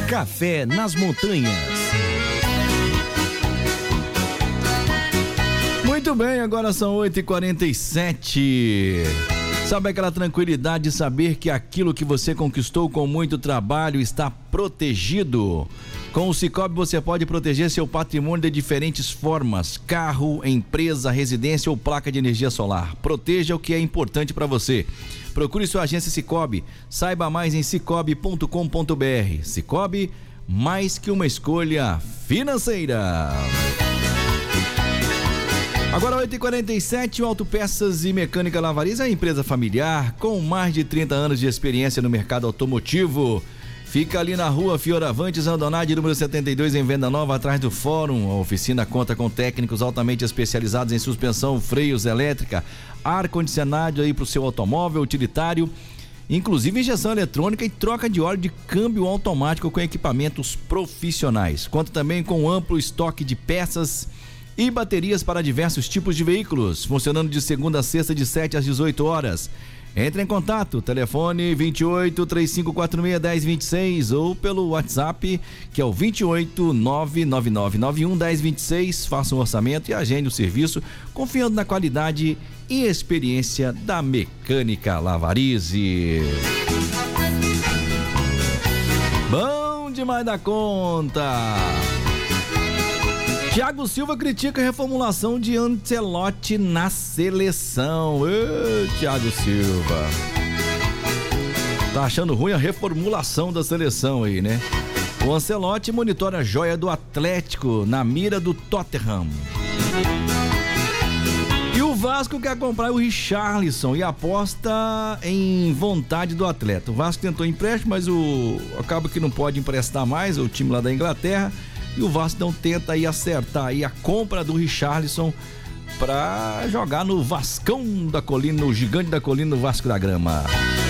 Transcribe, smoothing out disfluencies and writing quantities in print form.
Café nas Montanhas. Muito bem, agora são 8h47. Sabe aquela tranquilidade de saber que aquilo que você conquistou com muito trabalho está protegido? Com o Sicoob você pode proteger seu patrimônio de diferentes formas: carro, empresa, residência ou placa de energia solar. Proteja o que é importante para você. Procure sua agência Sicoob. Saiba mais em sicoob.com.br. Sicoob, mais que uma escolha financeira. Agora 8h47, o Autopeças e Mecânica Lavariz é a empresa familiar com mais de 30 anos de experiência no mercado automotivo. Fica ali na rua Fioravantes Randonade, número 72, em Venda Nova, atrás do Fórum. A oficina conta com técnicos altamente especializados em suspensão, freios, elétrica, ar-condicionado aí para o seu automóvel utilitário, inclusive injeção eletrônica e troca de óleo de câmbio automático com equipamentos profissionais. Conta também com um amplo estoque de peças e baterias para diversos tipos de veículos, funcionando de segunda a sexta de 7 às 18 horas. Entre em contato, telefone 28 3546 1026 ou pelo WhatsApp, que é o 28 99991 1026. Faça um orçamento e agende o serviço, confiando na qualidade e experiência da Mecânica Lavariz. Bom demais da conta! Thiago Silva critica a reformulação de Ancelotti na seleção. Ê, Thiago Silva. Tá achando ruim a reformulação da seleção aí, né? O Ancelotti monitora a joia do Atlético na mira do Tottenham. E o Vasco quer comprar o Richarlison e aposta em vontade do atleta. O Vasco tentou empréstimo, mas acaba que não pode emprestar mais, o time lá da Inglaterra. E o Vasco não tenta aí acertar aí a compra do Richarlison para jogar no Vascão da Colina, no Gigante da Colina, no Vasco da Gama.